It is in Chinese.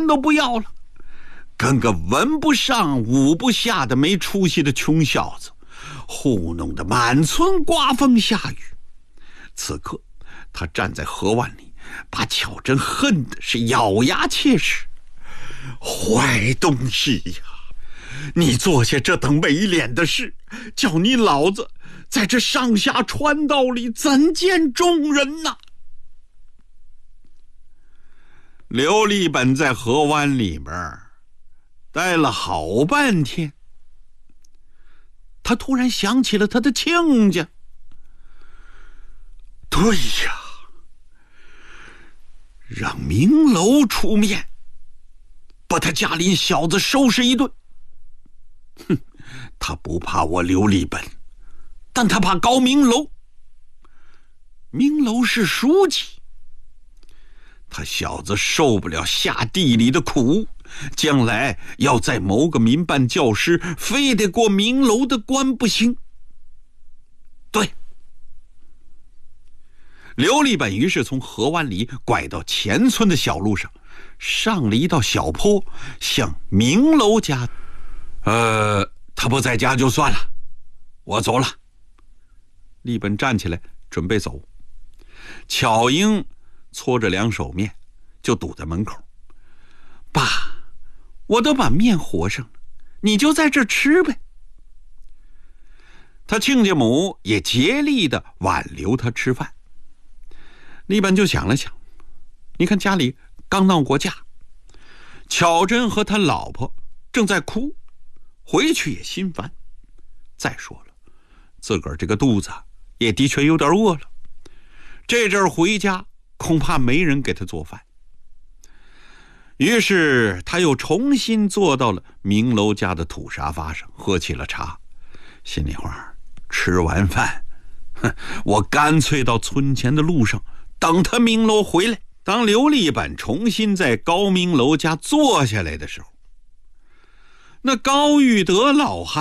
都不要了，跟个文不上武不下的没出息的穷小子，糊弄得满村刮风下雨。此刻他站在河湾里，把巧珍恨的是咬牙切齿。坏东西呀，你做下这等没脸的事，叫你老子在这上下川道里怎见众人呐？刘立本在河湾里边待了好半天，他突然想起了他的亲家。对呀，让明楼出面，把他家里小子收拾一顿。哼，他不怕我刘立本，但他怕高明楼。明楼是书记，他小子受不了下地里的苦，将来要再谋个民办教师，非得过明楼的关不行。对，刘立本于是从河湾里拐到前村的小路上，上了一道小坡，向明楼家。他不在家就算了，我走了。立本站起来准备走，巧英搓着两手面就堵在门口。爸，我都把面和上了，你就在这吃呗。他亲家母也竭力地挽留他吃饭。立本就想了想，你看家里刚闹过架，巧珍和他老婆正在哭，回去也心烦。再说了，自个儿这个肚子也的确有点饿了，这阵儿回家恐怕没人给他做饭。于是他又重新坐到了明楼家的土沙发上，喝起了茶，心里话，吃完饭，我干脆到村前的路上等他明楼回来。当刘立本重新在高明楼家坐下来的时候，那高玉德老汉